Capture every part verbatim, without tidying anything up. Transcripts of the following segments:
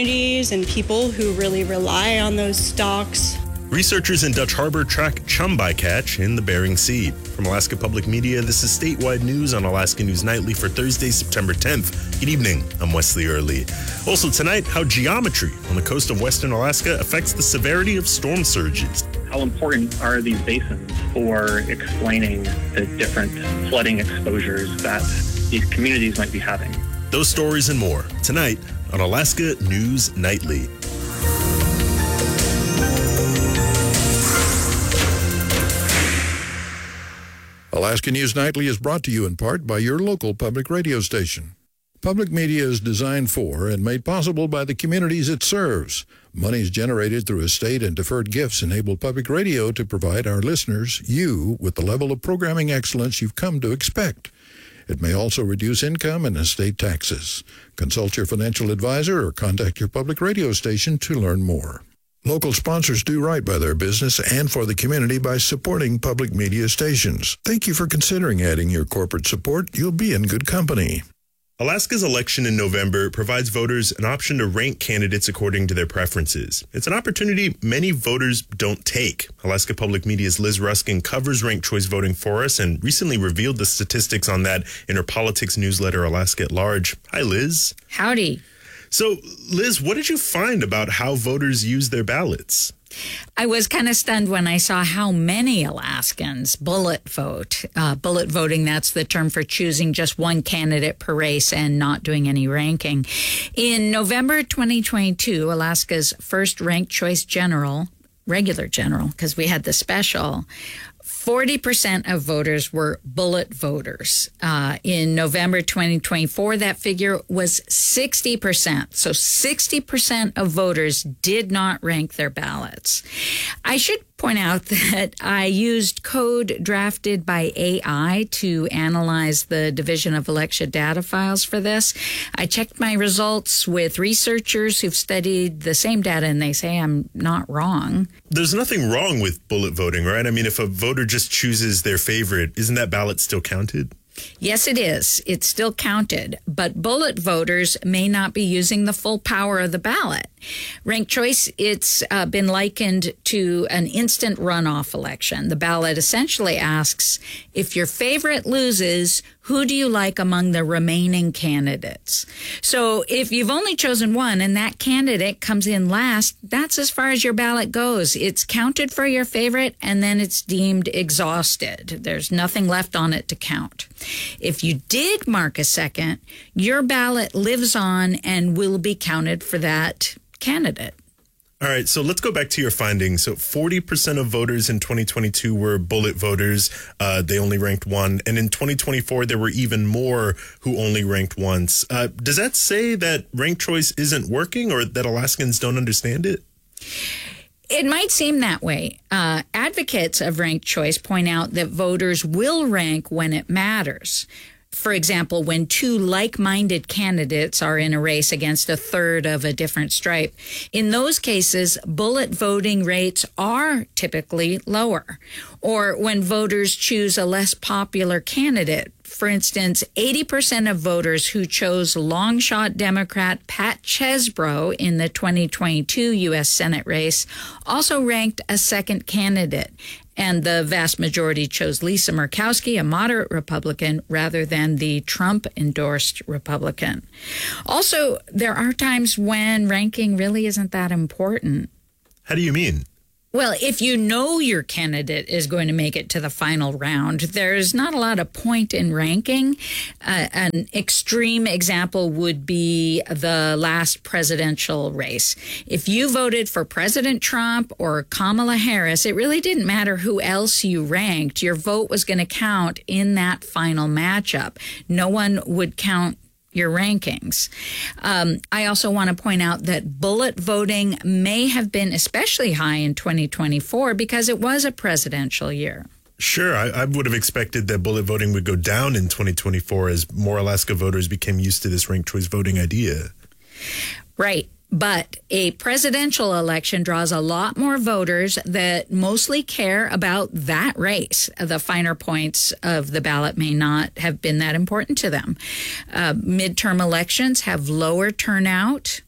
And people who really rely on those stocks. Researchers in Dutch Harbor track chum bycatch in the Bering Sea. From Alaska Public Media, this is statewide news on Alaska News Nightly for Thursday, September tenth. Good evening, I'm Wesley Early. Also tonight, how geometry on the coast of western Alaska affects the severity of storm surges. How important are these basins for explaining the different flooding exposures that these communities might be having? Those stories and more tonight on Alaska News Nightly. Alaska News Nightly is brought to you in part by your local public radio station. Public media is designed for and made possible by the communities it serves. Monies generated through estate and deferred gifts enable public radio to provide our listeners, you, with the level of programming excellence you've come to expect. It may also reduce income and estate taxes. Consult your financial advisor or contact your public radio station to learn more. Local sponsors do right by their business and for the community by supporting public media stations. Thank you for considering adding your corporate support. You'll be in good company. Alaska's election in November provides voters an option to rank candidates according to their preferences. It's an opportunity many voters don't take. Alaska Public Media's Liz Ruskin covers ranked choice voting for us and recently revealed the statistics on that in her politics newsletter, Alaska at Large. Hi, Liz. Howdy. So, Liz, what did you find about how voters use their ballots? I was kind of stunned when I saw how many Alaskans bullet vote. Uh, bullet voting, that's the term for choosing just one candidate per race and not doing any ranking. In November twenty twenty-two, Alaska's first ranked choice general, regular general, because we had the special, forty percent of voters were bullet voters. Uh, in November twenty twenty-four, that figure was sixty percent. So sixty percent of voters did not rank their ballots. I should point out that I used code drafted by A I to analyze the Division of Election data files for this. I checked my results with researchers who've studied the same data, and they say I'm not wrong. There's nothing wrong with bullet voting, right? I mean, if a voter just chooses their favorite, isn't that ballot still counted? Yes, it is. It's still counted, but bullet voters may not be using the full power of the ballot. Ranked choice, it's uh, been likened to an instant runoff election. The ballot essentially asks, if your favorite loses, who do you like among the remaining candidates? So if you've only chosen one and that candidate comes in last, that's as far as your ballot goes. It's counted for your favorite and then it's deemed exhausted. There's nothing left on it to count. If you did mark a second, your ballot lives on and will be counted for that candidate. All right, so let's go back to your findings. So forty percent of voters in twenty twenty-two were bullet voters. Uh, they only ranked one. And in twenty twenty-four, there were even more who only ranked once. Uh, does that say that ranked choice isn't working or that Alaskans don't understand it? It might seem that way. Uh, advocates of ranked choice point out that voters will rank when it matters. For example, when two like-minded candidates are in a race against a third of a different stripe. In those cases, bullet voting rates are typically lower. Or when voters choose a less popular candidate. For instance, eighty percent of voters who chose long-shot Democrat Pat Chesbro in the twenty twenty-two U S Senate race also ranked a second candidate. And the vast majority chose Lisa Murkowski, a moderate Republican, rather than the Trump-endorsed Republican. Also, there are times when ranking really isn't that important. How do you mean? Well, if you know your candidate is going to make it to the final round, there's not a lot of point in ranking. Uh, an extreme example would be the last presidential race. If you voted for President Trump or Kamala Harris, it really didn't matter who else you ranked. Your vote was going to count in that final matchup. No one would count your rankings. Um, I also want to point out that bullet voting may have been especially high in twenty twenty-four because it was a presidential year. Sure, I, I would have expected that bullet voting would go down in twenty twenty-four as more Alaska voters became used to this ranked choice voting idea. Right. But a presidential election draws a lot more voters that mostly care about that race. The finer points of the ballot may not have been that important to them. Uh, midterm elections have lower turnout.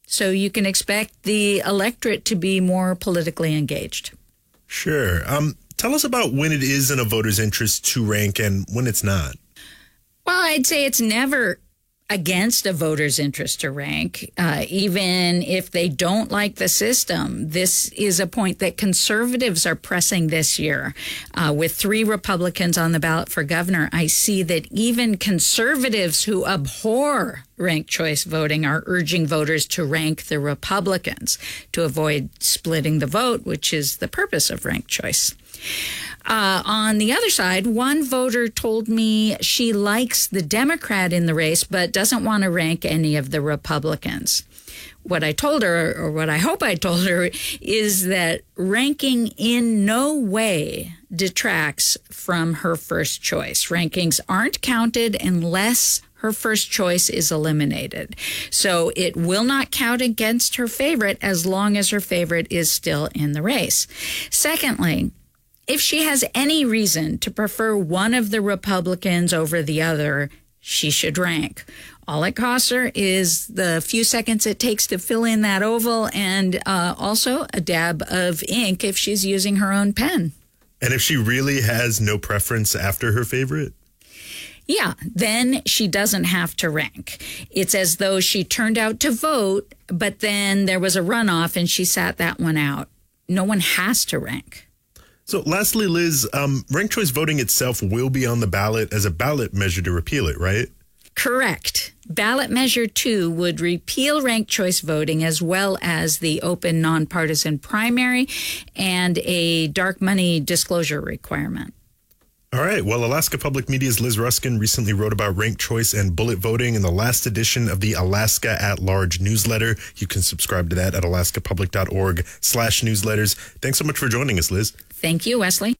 So you can expect the electorate to be more politically engaged. Sure. Um, tell us about when it is in a voter's interest to rank and when it's not. Well, I'd say it's never against a voter's interest to rank, uh, even if they don't like the system. This is a point that conservatives are pressing this year. Uh, with three Republicans on the ballot for governor, I see that even conservatives who abhor ranked choice voting are urging voters to rank the Republicans to avoid splitting the vote, which is the purpose of ranked choice. Uh, on the other side, one voter told me she likes the Democrat in the race, but doesn't want to rank any of the Republicans. What I told her, or what I hope I told her, is that ranking in no way detracts from her first choice. Rankings aren't counted unless her first choice is eliminated. So it will not count against her favorite as long as her favorite is still in the race. Secondly, if she has any reason to prefer one of the Republicans over the other, she should rank. All it costs her is the few seconds it takes to fill in that oval, and uh, also a dab of ink if she's using her own pen. And if she really has no preference after her favorite? Yeah, then she doesn't have to rank. It's as though she turned out to vote, but then there was a runoff and she sat that one out. No one has to rank. So lastly, Liz, um, ranked choice voting itself will be on the ballot as a ballot measure to repeal it, right? Correct. Ballot Measure two would repeal ranked choice voting as well as the open nonpartisan primary and a dark money disclosure requirement. All right. Well, Alaska Public Media's Liz Ruskin recently wrote about ranked choice and bullet voting in the last edition of the Alaska at Large newsletter. You can subscribe to that at alaskapublic.org slash newsletters. Thanks so much for joining us, Liz. Thank you, Wesley.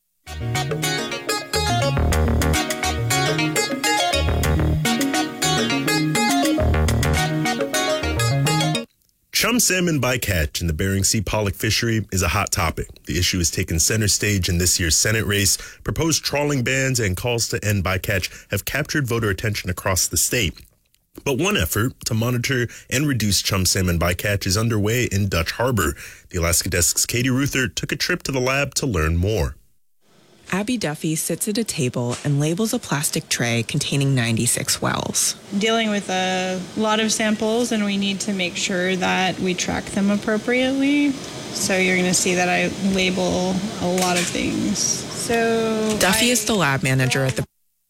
Chum salmon bycatch in the Bering Sea pollock fishery is a hot topic. The issue has taken center stage in this year's Senate race. Proposed trawling bans and calls to end bycatch have captured voter attention across the state. But one effort to monitor and reduce chum salmon bycatch is underway in Dutch Harbor. The Alaska Desk's Katie Ruther took a trip to the lab to learn more. Abby Duffy sits at a table and labels a plastic tray containing ninety-six wells. Dealing with a lot of samples, and we need to make sure that we track them appropriately. So you're going to see that I label a lot of things. So Duffy I, is the lab manager at the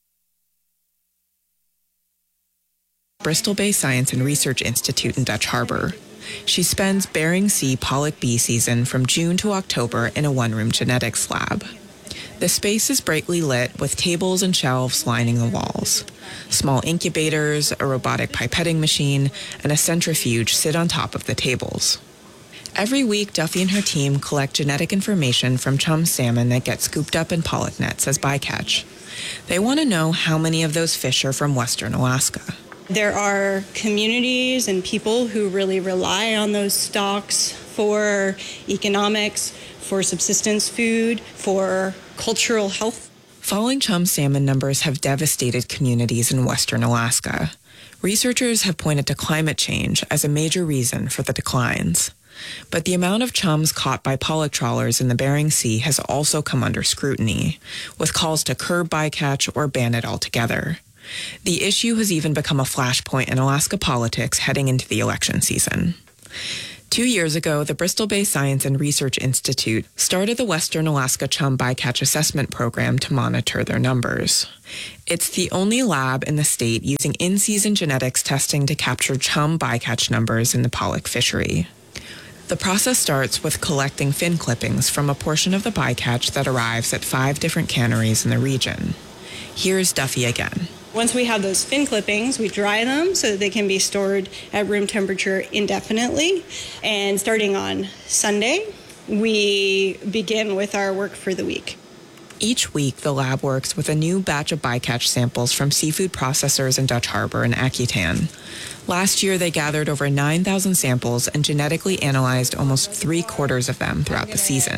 Bristol Bay Science and Research Institute in Dutch Harbor. She spends Bering Sea pollock bee season from June to October in a one-room genetics lab. The space is brightly lit with tables and shelves lining the walls. Small incubators, a robotic pipetting machine, and a centrifuge sit on top of the tables. Every week, Duffy and her team collect genetic information from chum salmon that get scooped up in pollock nets as bycatch. They want to know how many of those fish are from western Alaska. There are communities and people who really rely on those stocks for economics, for subsistence food, for cultural health. Falling chum salmon numbers have devastated communities in western Alaska. Researchers have pointed to climate change as a major reason for the declines. But the amount of chums caught by pollock trawlers in the Bering Sea has also come under scrutiny, with calls to curb bycatch or ban it altogether. The issue has even become a flashpoint in Alaska politics heading into the election season. Two years ago, the Bristol Bay Science and Research Institute started the Western Alaska Chum Bycatch Assessment Program to monitor their numbers. It's the only lab in the state using in-season genetics testing to capture chum bycatch numbers in the pollock fishery. The process starts with collecting fin clippings from a portion of the bycatch that arrives at five different canneries in the region. Here's Duffy again. Once we have those fin clippings, we dry them so that they can be stored at room temperature indefinitely. And starting on Sunday, we begin with our work for the week. Each week, the lab works with a new batch of bycatch samples from seafood processors in Dutch Harbor and Akutan. Last year, they gathered over nine thousand samples and genetically analyzed almost three quarters of them throughout the season.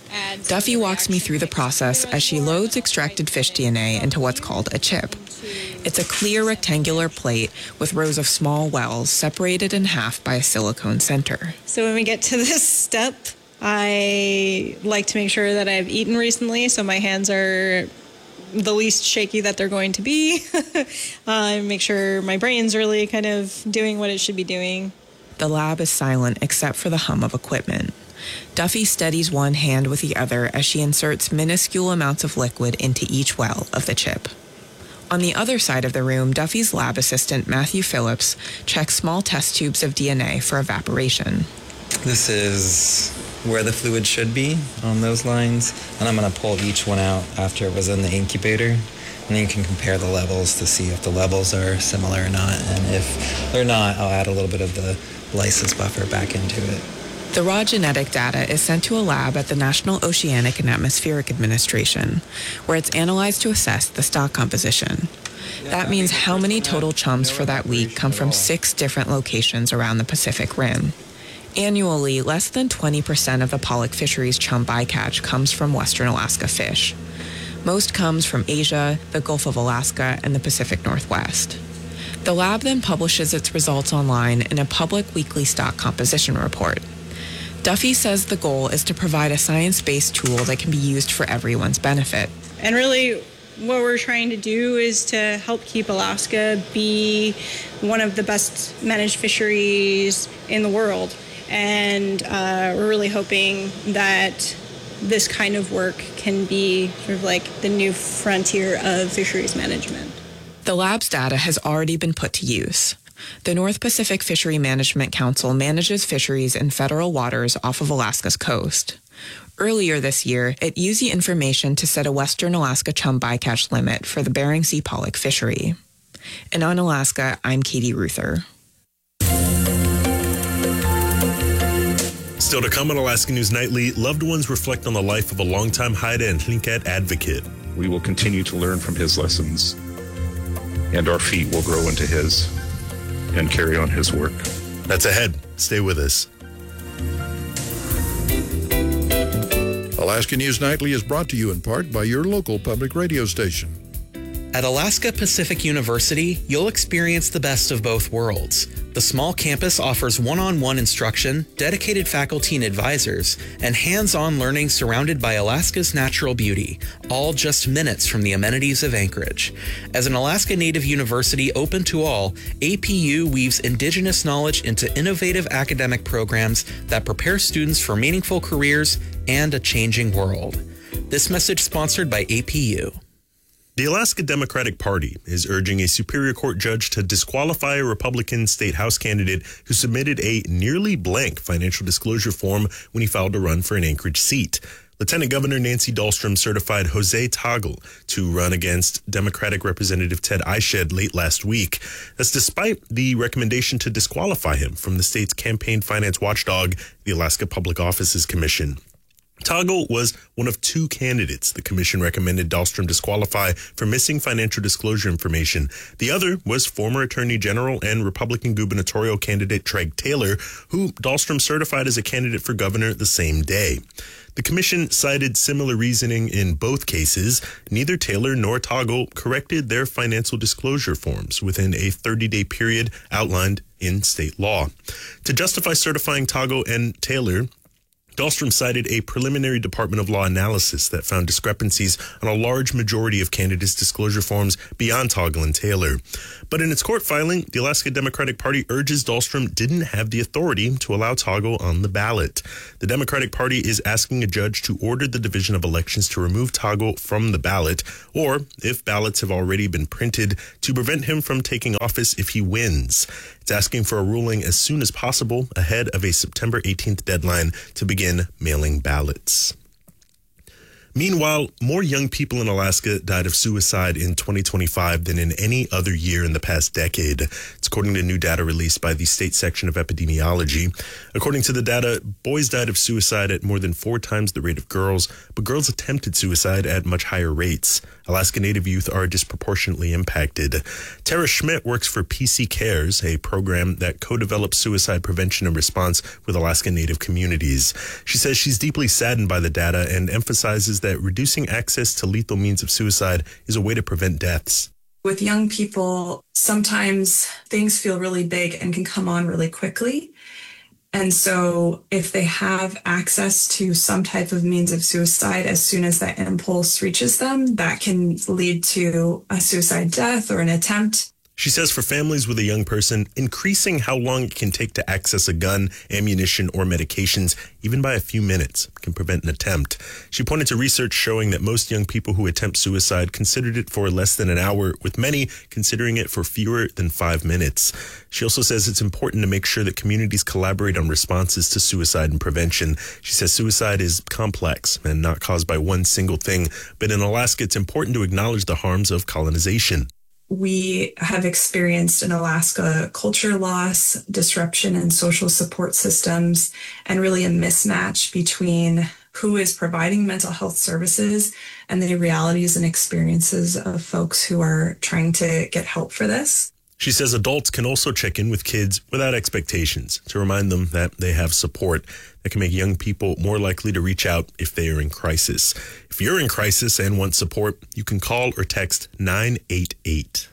Duffy walks me through the process as she loads extracted fish D N A into what's called a chip. It's a clear rectangular plate with rows of small wells separated in half by a silicone center. So when we get to this step, I like to make sure that I've eaten recently, so my hands are the least shaky that they're going to be. uh, make sure my brain's really kind of doing what it should be doing. The lab is silent except for the hum of equipment. Duffy steadies one hand with the other as she inserts minuscule amounts of liquid into each well of the chip. On the other side of the room, Duffy's lab assistant, Matthew Phillips, checks small test tubes of D N A for evaporation. This is where the fluid should be on those lines, and I'm going to pull each one out after it was in the incubator, and then you can compare the levels to see if the levels are similar or not, and if they're not, I'll add a little bit of the lysis buffer back into it. The raw genetic data is sent to a lab at the National Oceanic and Atmospheric Administration, where it's analyzed to assess the stock composition. That means how many total chums for that week come from six different locations around the Pacific Rim. Annually, less than twenty percent of the Pollock fishery's chum bycatch comes from Western Alaska fish. Most comes from Asia, the Gulf of Alaska, and the Pacific Northwest. The lab then publishes its results online in a public weekly stock composition report. Duffy says the goal is to provide a science-based tool that can be used for everyone's benefit. And really, what we're trying to do is to help keep Alaska be one of the best managed fisheries in the world. And uh, we're really hoping that this kind of work can be sort of like the new frontier of fisheries management. The lab's data has already been put to use. The North Pacific Fishery Management Council manages fisheries in federal waters off of Alaska's coast. Earlier this year, it used the information to set a Western Alaska chum bycatch limit for the Bering Sea pollock fishery. And on Alaska, I'm Katie Ruther. Still to come on Alaska News Nightly, loved ones reflect on the life of a longtime Haida and Tlingit advocate. We will continue to learn from his lessons, and our feet will grow into his and carry on his work. That's ahead. Stay with us. Alaska News Nightly is brought to you in part by your local public radio station. At Alaska Pacific University, you'll experience the best of both worlds. The small campus offers one-on-one instruction, dedicated faculty and advisors, and hands-on learning surrounded by Alaska's natural beauty, all just minutes from the amenities of Anchorage. As an Alaska Native university open to all, A P U weaves indigenous knowledge into innovative academic programs that prepare students for meaningful careers and a changing world. This message sponsored by A P U. The Alaska Democratic Party is urging a Superior Court judge to disqualify a Republican state House candidate who submitted a nearly blank financial disclosure form when he filed to run for an Anchorage seat. Lieutenant Governor Nancy Dahlstrom certified Jose Tagle to run against Democratic Representative Ted Eichsted late last week. That's despite the recommendation to disqualify him from the state's campaign finance watchdog, the Alaska Public Offices Commission. Tagle was one of two candidates the commission recommended Dahlstrom disqualify for missing financial disclosure information. The other was former Attorney General and Republican gubernatorial candidate Treg Taylor, who Dahlstrom certified as a candidate for governor the same day. The commission cited similar reasoning in both cases. Neither Taylor nor Tagle corrected their financial disclosure forms within a thirty-day period outlined in state law. To justify certifying Tagle and Taylor, Dahlstrom cited a preliminary Department of Law analysis that found discrepancies on a large majority of candidates' disclosure forms beyond Tagle and Taylor. But in its court filing, the Alaska Democratic Party urges Dahlstrom didn't have the authority to allow Tagle on the ballot. The Democratic Party is asking a judge to order the Division of Elections to remove Tagle from the ballot, or, if ballots have already been printed, to prevent him from taking office if he wins. It's asking for a ruling as soon as possible ahead of a September eighteenth deadline to begin mailing ballots. Meanwhile, more young people in Alaska died of suicide in twenty twenty-five than in any other year in the past decade. It's according to new data released by the state section of epidemiology. According to the data, boys died of suicide at more than four times the rate of girls, but girls attempted suicide at much higher rates. Alaska Native youth are disproportionately impacted. Tara Schmidt works for P C Cares, a program that co-develops suicide prevention and response with Alaska Native communities. She says she's deeply saddened by the data and emphasizes that reducing access to lethal means of suicide is a way to prevent deaths. With young people, sometimes things feel really big and can come on really quickly. And so if they have access to some type of means of suicide, as soon as that impulse reaches them, that can lead to a suicide death or an attempt. She says for families with a young person, increasing how long it can take to access a gun, ammunition, or medications, even by a few minutes, can prevent an attempt. She pointed to research showing that most young people who attempt suicide considered it for less than an hour, with many considering it for fewer than five minutes. She also says it's important to make sure that communities collaborate on responses to suicide and prevention. She says suicide is complex and not caused by one single thing, but in Alaska, it's important to acknowledge the harms of colonization. We have experienced in Alaska culture loss, disruption in social support systems, and really a mismatch between who is providing mental health services and the realities and experiences of folks who are trying to get help for this. She says adults can also check in with kids without expectations to remind them that they have support that can make young people more likely to reach out if they are in crisis. If you're in crisis and want support, you can call or text nine eight eight.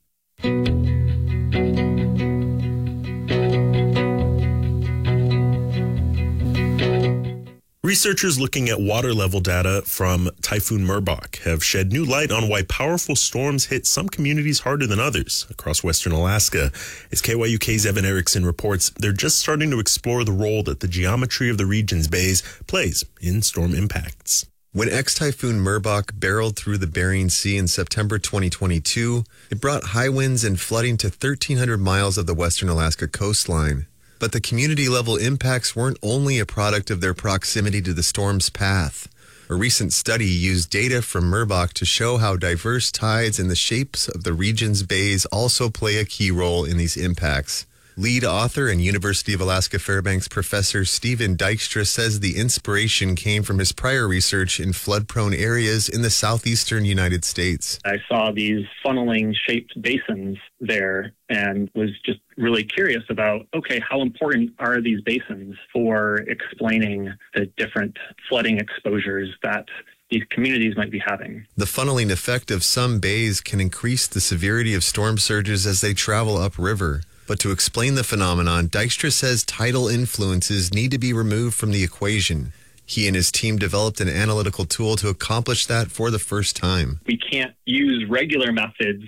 Researchers looking at water level data from Typhoon Merbok have shed new light on why powerful storms hit some communities harder than others across western Alaska. As K Y U K's Evan Erickson reports, they're just starting to explore the role that the geometry of the region's bays plays in storm impacts. When ex-Typhoon Merbok barreled through the Bering Sea in September twenty twenty-two, it brought high winds and flooding to thirteen hundred miles of the western Alaska coastline. But the community-level impacts weren't only a product of their proximity to the storm's path. A recent study used data from Merbok to show how diverse tides and the shapes of the region's bays also play a key role in these impacts. Lead author and University of Alaska Fairbanks professor Stephen Dykstra says the inspiration came from his prior research in flood-prone areas in the southeastern United States. I saw these funneling shaped basins there and was just really curious about, okay, how important are these basins for explaining the different flooding exposures that these communities might be having? The funneling effect of some bays can increase the severity of storm surges as they travel upriver. But to explain the phenomenon, Dykstra says tidal influences need to be removed from the equation. He and his team developed an analytical tool to accomplish that for the first time. We can't use regular methods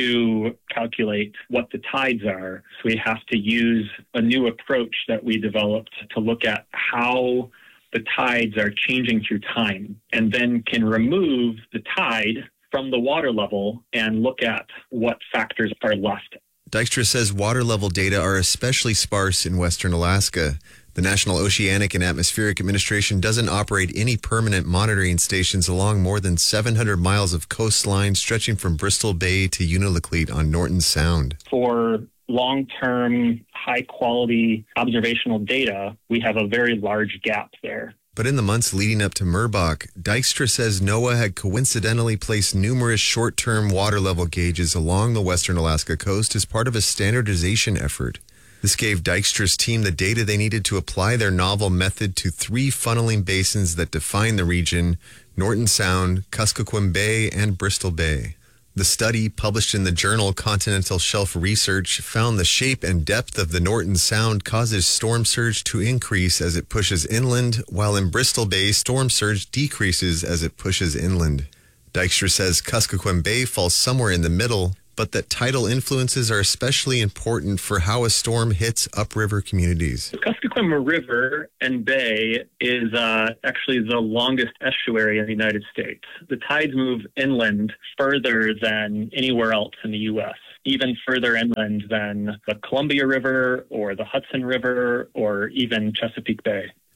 to calculate what the tides are. So we have to use a new approach that we developed to look at how the tides are changing through time, and then can remove the tide from the water level and look at what factors are left. Dykstra says water level data are especially sparse in western Alaska. The National Oceanic and Atmospheric Administration doesn't operate any permanent monitoring stations along more than seven hundred miles of coastline stretching from Bristol Bay to Unalakleet on Norton Sound. For long-term, high-quality observational data, we have a very large gap there. But in the months leading up to Merbok, Dykstra says NOAA had coincidentally placed numerous short-term water level gauges along the western Alaska coast as part of a standardization effort. This gave Dykstra's team the data they needed to apply their novel method to three funneling basins that define the region: Norton Sound, Kuskokwim Bay, and Bristol Bay. The study, published in the journal Continental Shelf Research, found the shape and depth of the Norton Sound causes storm surge to increase as it pushes inland, while in Bristol Bay, storm surge decreases as it pushes inland. Dykstra says Kuskokwim Bay falls somewhere in the middle, but that tidal influences are especially important for how a storm hits upriver communities. The Kuskokwim River and Bay is uh, actually the longest estuary in the United States. The tides move inland further than anywhere else in the U S, even further inland than the Columbia River or the Hudson River or even Chesapeake Bay.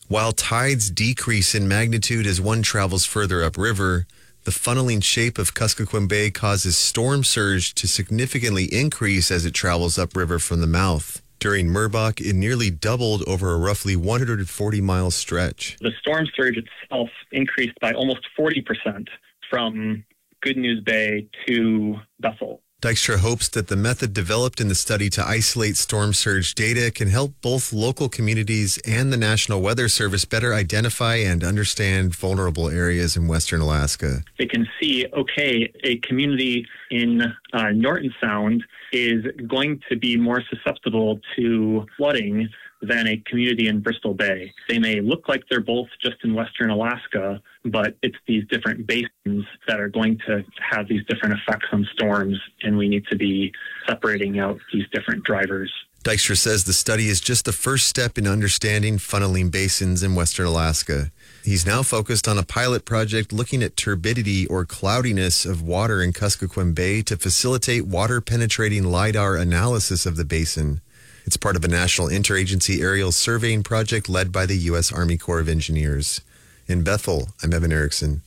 While tides decrease in magnitude as one travels further upriver, the funneling shape of Kuskokwim Bay causes storm surge to significantly increase as it travels upriver from the mouth. During Merbok, it nearly doubled over a roughly one hundred forty mile stretch. The storm surge itself increased by almost forty percent from Good News Bay to Bethel. Dykstra hopes that the method developed in the study to isolate storm surge data can help both local communities and the National Weather Service better identify and understand vulnerable areas in Western Alaska. They can see, okay, a community in uh, Norton Sound is going to be more susceptible to flooding than a community in Bristol Bay. They may look like they're both just in Western Alaska, but it's these different basins that are going to have these different effects on storms, and we need to be separating out these different drivers. Dykstra says the study is just the first step in understanding funneling basins in Western Alaska. He's now focused on a pilot project looking at turbidity or cloudiness of water in Kuskokwim Bay to facilitate water-penetrating LIDAR analysis of the basin. It's part of a national interagency aerial surveying project led by the U S Army Corps of Engineers. In Bethel, I'm Evan Erickson.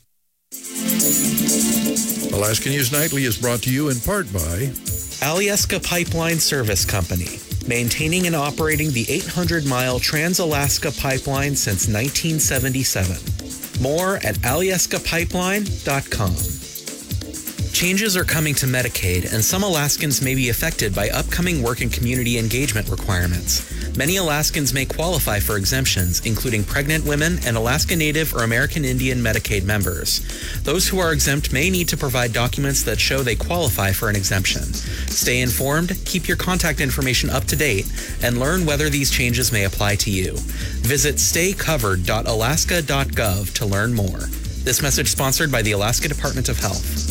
Alaska News Nightly is brought to you in part by Alyeska Pipeline Service Company, maintaining and operating the eight hundred mile Trans-Alaska Pipeline since nineteen seventy-seven. More at alyeska pipeline dot com. Changes are coming to Medicaid, and some Alaskans may be affected by upcoming work and community engagement requirements. Many Alaskans may qualify for exemptions, including pregnant women and Alaska Native or American Indian Medicaid members. Those who are exempt may need to provide documents that show they qualify for an exemption. Stay informed, keep your contact information up to date, and learn whether these changes may apply to you. Visit stay covered dot alaska dot gov to learn more. This message sponsored by the Alaska Department of Health.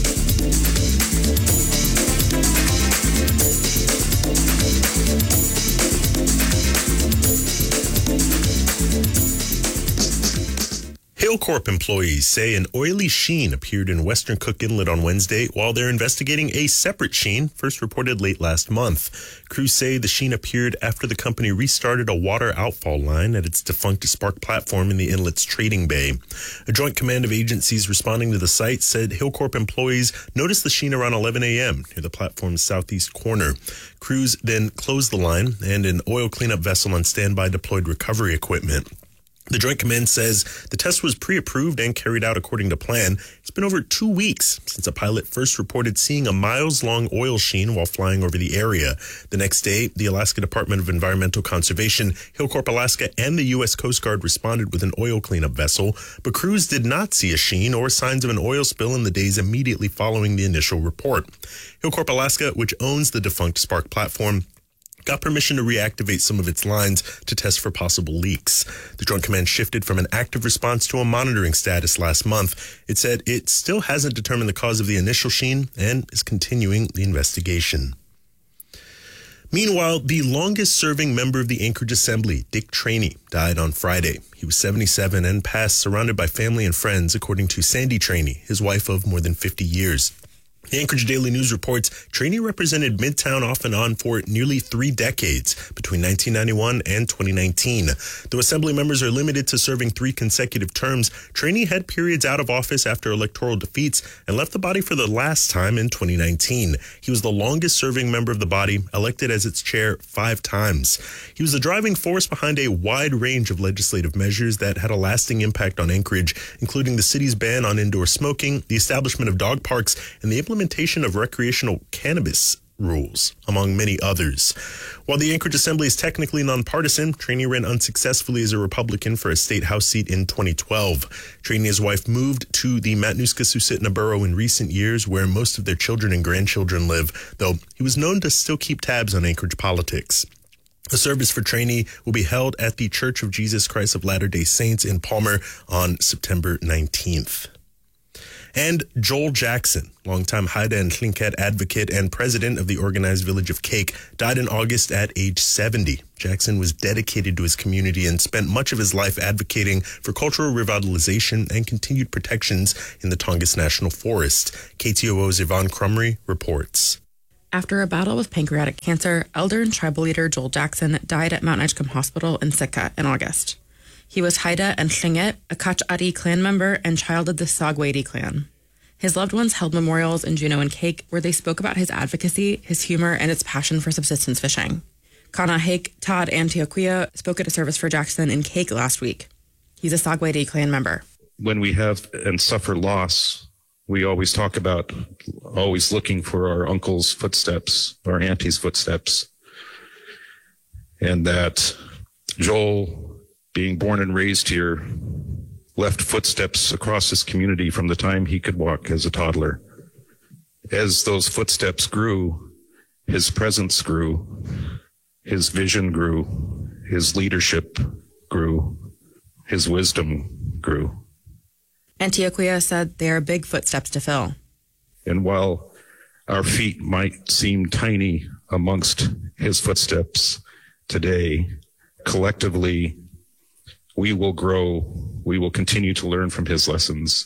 Hilcorp employees say an oily sheen appeared in Western Cook Inlet on Wednesday while they're investigating a separate sheen first reported late last month. Crews say the sheen appeared after the company restarted a water outfall line at its defunct Spark platform in the inlet's trading bay. A joint command of agencies responding to the site said Hilcorp employees noticed the sheen around eleven a.m. near the platform's southeast corner. Crews then closed the line, and an oil cleanup vessel on standby deployed recovery equipment. The Joint Command says the test was pre-approved and carried out according to plan. It's been over two weeks since a pilot first reported seeing a miles-long oil sheen while flying over the area. The next day, the Alaska Department of Environmental Conservation, Hilcorp Alaska, and the U S Coast Guard responded with an oil cleanup vessel, but crews did not see a sheen or signs of an oil spill in the days immediately following the initial report. Hilcorp Alaska, which owns the defunct Spark platform, got permission to reactivate some of its lines to test for possible leaks. The Joint Command shifted from an active response to a monitoring status last month. It said it still hasn't determined the cause of the initial sheen and is continuing the investigation. Meanwhile, the longest-serving member of the Anchorage Assembly, Dick Cheney, died on Friday. He was seventy-seven and passed surrounded by family and friends, according to Sandy Cheney, his wife of more than fifty years. The Anchorage Daily News reports Cheney represented Midtown off and on for nearly three decades, between nineteen ninety-one and twenty nineteen. Though Assembly members are limited to serving three consecutive terms, Cheney had periods out of office after electoral defeats and left the body for the last time in twenty nineteen. He was the longest-serving member of the body, elected as its chair five times. He was the driving force behind a wide range of legislative measures that had a lasting impact on Anchorage, including the city's ban on indoor smoking, the establishment of dog parks, and the implementation of recreational cannabis rules, among many others. While the Anchorage Assembly is technically nonpartisan, Cheney ran unsuccessfully as a Republican for a state House seat in twenty twelve. Cheney and his wife moved to the Matanuska-Susitna borough in recent years, where most of their children and grandchildren live, though he was known to still keep tabs on Anchorage politics. A service for Cheney will be held at the Church of Jesus Christ of Latter-day Saints in Palmer on September nineteenth. And Joel Jackson, longtime Haida and Tlingit advocate and president of the organized village of Cake, died in August at age seventy. Jackson was dedicated to his community and spent much of his life advocating for cultural revitalization and continued protections in the Tongass National Forest. K T O O's Yvonne Crumry reports. After a battle with pancreatic cancer, elder and tribal leader Joel Jackson died at Mount Edgecombe Hospital in Sitka in August. He was Haida and Tlingit, a Kach'ari clan member and child of the Sagwedi clan. His loved ones held memorials in Juneau and Cake where they spoke about his advocacy, his humor, and his passion for subsistence fishing. Kana Hake Todd Antioquia spoke at a service for Jackson in Cake last week. He's a Sagwedi clan member. When we have and suffer loss, we always talk about always looking for our uncle's footsteps, our auntie's footsteps. And that Joel, being born and raised here, left footsteps across his community from the time he could walk as a toddler. As those footsteps grew, his presence grew, his vision grew, his leadership grew, his wisdom grew. Antioquia said they are big footsteps to fill. And while our feet might seem tiny amongst his footsteps today, collectively, we will grow, we will continue to learn from his lessons,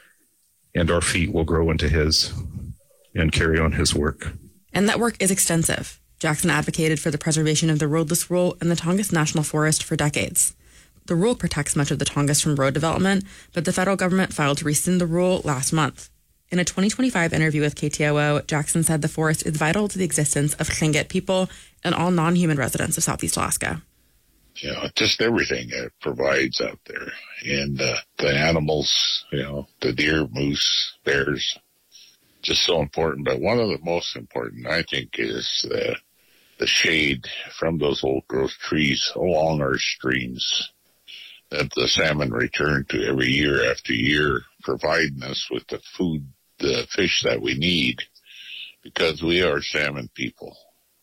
and our feet will grow into his and carry on his work. And that work is extensive. Jackson advocated for the preservation of the roadless rule in the Tongass National Forest for decades. The rule protects much of the Tongass from road development, but the federal government filed to rescind the rule last month. In a twenty twenty-five interview with K T O O, Jackson said the forest is vital to the existence of Tlingit people and all non-human residents of Southeast Alaska. You know, just everything it provides out there. And uh, the animals, you know, the deer, moose, bears, just so important. But one of the most important, I think, is the, the shade from those old growth trees along our streams that the salmon return to every year after year, providing us with the food, the fish that we need, because we are salmon people.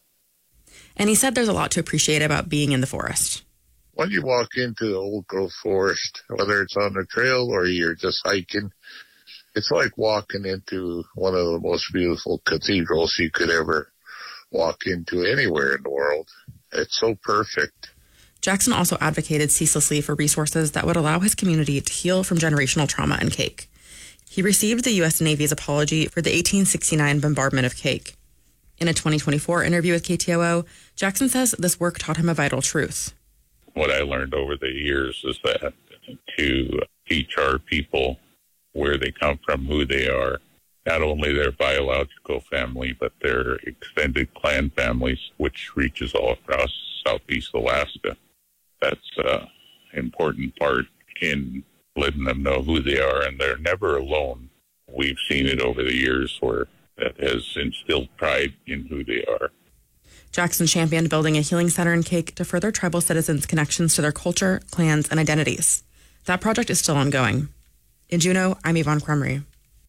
And he said there's a lot to appreciate about being in the forest. When you walk into the old growth forest, whether it's on the trail or you're just hiking, it's like walking into one of the most beautiful cathedrals you could ever walk into anywhere in the world. It's so perfect. Jackson also advocated ceaselessly for resources that would allow his community to heal from generational trauma in Cake. He received the U S Navy's apology for the eighteen sixty-nine bombardment of Cake. In a twenty twenty-four interview with K T O O, Jackson says this work taught him a vital truth. What I learned over the years is that to teach our people where they come from, who they are, not only their biological family, but their extended clan families, which reaches all across Southeast Alaska. That's an important part in letting them know who they are, and they're never alone. We've seen it over the years where that has instilled pride in who they are. Jackson championed building a healing center in Cake to further tribal citizens' connections to their culture, clans, and identities. That project is still ongoing. In Juneau, I'm Yvonne Crumry.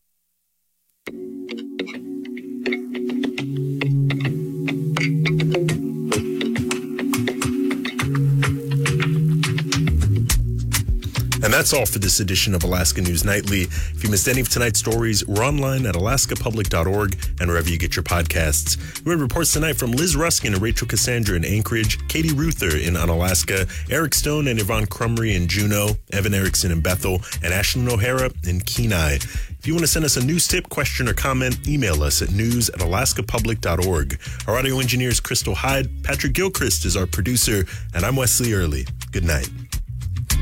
And that's all for this edition of Alaska News Nightly. If you missed any of tonight's stories, we're online at alaska public dot org and wherever you get your podcasts. We had reports tonight from Liz Ruskin and Rachel Cassandra in Anchorage, Katie Ruther in Unalaska, Eric Stone and Yvonne Crumry in Juneau, Evan Erickson in Bethel, and Ashlyn O'Hara in Kenai. If you want to send us a news tip, question, or comment, email us at news at alaska public dot org. Our audio engineer is Crystal Hyde. Patrick Gilchrist is our producer, and I'm Wesley Early. Good night.